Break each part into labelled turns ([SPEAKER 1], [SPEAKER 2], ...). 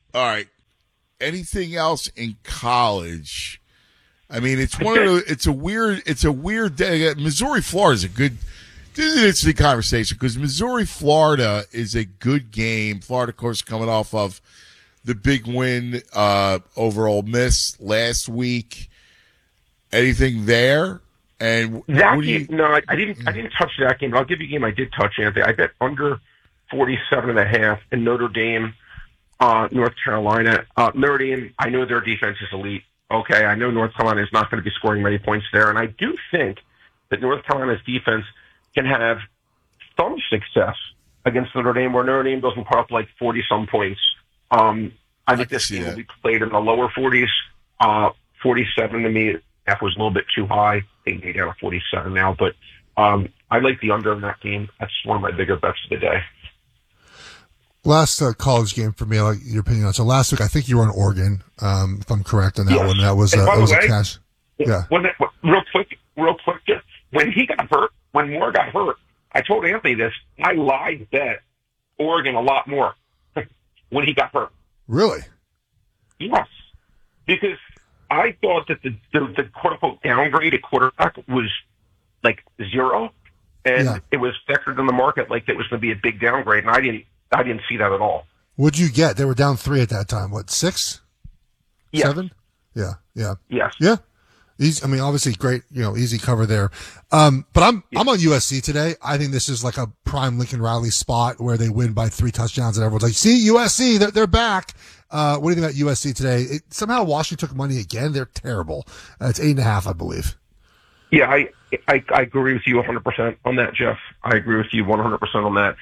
[SPEAKER 1] All right. Anything else in college? I mean, it's one of the. It's a weird day. Missouri, Florida is a good. This is an interesting conversation because Missouri, Florida is a good game. Florida, of course, coming off of the big win over Ole Miss last week. Anything there? And
[SPEAKER 2] that game, no, I didn't touch that game. But I'll give you a game I did touch, Anthony. I bet under 47.5 in Notre Dame, North Carolina. Notre Dame, I know their defense is elite. Okay, I know North Carolina is not going to be scoring many points there, and I do think that North Carolina's defense can have some success against Notre Dame, where Notre Dame doesn't put up like 40-some points. I think this game will be played in the lower 40s. 47 to me, that was a little bit too high. I think they're down to 47 now, but I like the under in that game. That's one of my bigger bets of the day.
[SPEAKER 3] Last college game for me, I like your opinion on. So last week, I think you were on Oregon, if I'm correct on that one. That was, a cash. Yeah.
[SPEAKER 2] Real quick, when he got hurt, when Moore got hurt, I told Anthony this. I lied bet Oregon a lot more when he got hurt.
[SPEAKER 3] Really?
[SPEAKER 2] Yes. Because I thought that the quote-unquote downgrade at quarterback was like 0, and it was vectored in the market like it was going to be a big downgrade, and I didn't see that at all.
[SPEAKER 3] What'd you get? They were down 3 at that time. What, 6?
[SPEAKER 2] Yes.
[SPEAKER 3] 7? Yeah.
[SPEAKER 2] Yes.
[SPEAKER 3] Yeah. Easy, I mean, obviously great, easy cover there. But I'm on USC today. I think this is like a prime Lincoln Riley spot where they win by 3 touchdowns and everyone's like, see, USC, they're back. What do you think about USC today? Somehow Washington took money again. They're terrible. It's 8.5, I believe.
[SPEAKER 2] Yeah, I agree with you 100% on that, Jeff. I agree with you 100% on that.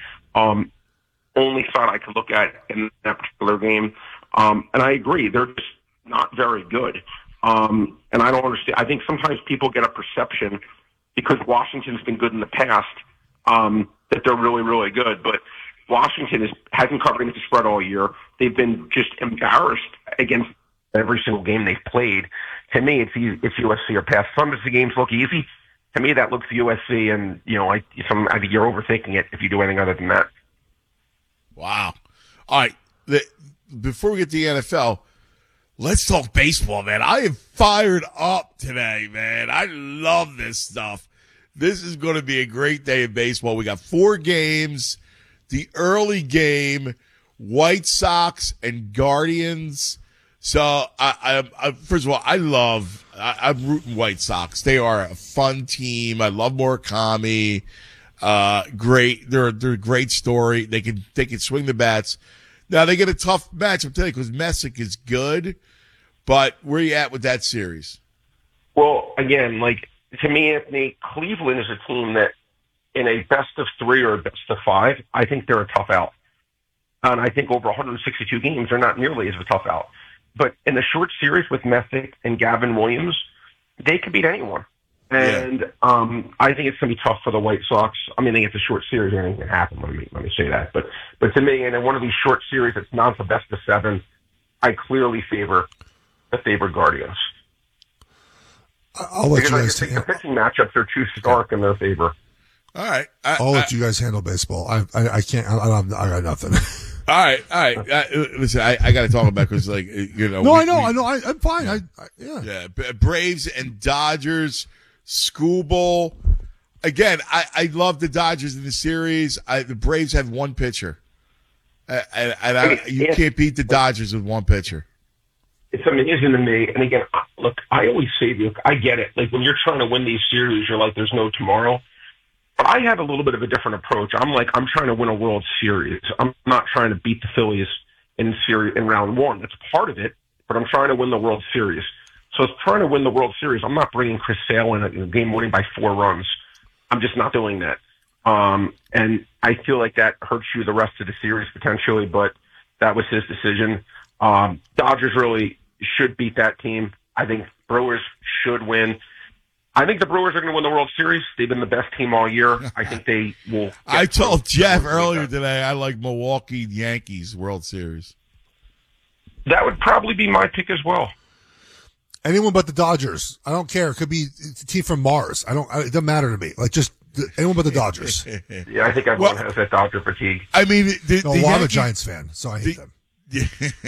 [SPEAKER 2] Only thought I could look at in that particular game. And I agree. They're just not very good. And I don't understand. I think sometimes people get a perception because Washington's been good in the past, that they're really, really good. But Washington hasn't covered against the spread all year. They've been just embarrassed against every single game they've played. To me, it's USC or pass. Some of the games look easy. To me, that looks USC, and I think you're overthinking it if you do anything other than that.
[SPEAKER 1] Wow. All right. Before we get to the NFL, let's talk baseball, man. I am fired up today, man. I love this stuff. This is going to be a great day of baseball. We got 4 games. The early game, White Sox and Guardians. So, I first of all, I'm rooting White Sox. They are a fun team. I love Murakami. Great. They're a great story. They can swing the bats. Now they get a tough match, I'm telling you, because Messick is good. But where are you at with that series?
[SPEAKER 2] Well, again, to me, Anthony, Cleveland is a team that in a best of 3 or a best of 5, I think they're a tough out. And I think over 162 games, they're not nearly as a tough out. But in the short series with Messick and Gavin Williams, they could beat anyone. And I think it's going to be tough for the White Sox. I mean, it's a short series. Anything can happen. Let me say that. But to me, in one of these short series, it's not the best of 7. I clearly favor the favored Guardians.
[SPEAKER 3] I'll let you guys
[SPEAKER 2] take the pitching matchups are too stark in their favor.
[SPEAKER 1] All right.
[SPEAKER 3] I'll let you guys handle baseball. I can't. I got nothing.
[SPEAKER 1] All right. Listen, I got to talk about because, No,
[SPEAKER 3] I know. I'm fine.
[SPEAKER 1] Yeah. Braves and Dodgers, Skubal. Again, I love the Dodgers in the series. The Braves have 1 pitcher. You can't beat the Dodgers with 1 pitcher.
[SPEAKER 2] It's amazing to me. And again, look, I always say, I get it. Like when you're trying to win these series, you're like, there's no tomorrow. But I have a little bit of a different approach. I'm trying to win a World Series. I'm not trying to beat the Phillies in round 1. That's part of it, but I'm trying to win the World Series. So it's trying to win the World Series. I'm not bringing Chris Sale in a game winning by 4 runs. I'm just not doing that. And I feel like that hurts you the rest of the series potentially, but that was his decision. Dodgers really should beat that team. I think Brewers should win. I think the Brewers are going to win the World Series. They've been the best team all year. I think they will.
[SPEAKER 1] I told Jeff earlier today I like Milwaukee Yankees World Series.
[SPEAKER 2] That would probably be my pick as well.
[SPEAKER 3] Anyone but the Dodgers. I don't care. It could be a team from Mars. It doesn't matter to me. Just anyone but the Dodgers.
[SPEAKER 2] Yeah, I think everyone has that Dodger fatigue.
[SPEAKER 1] I mean,
[SPEAKER 3] I'm a Giants fan, so I hate them.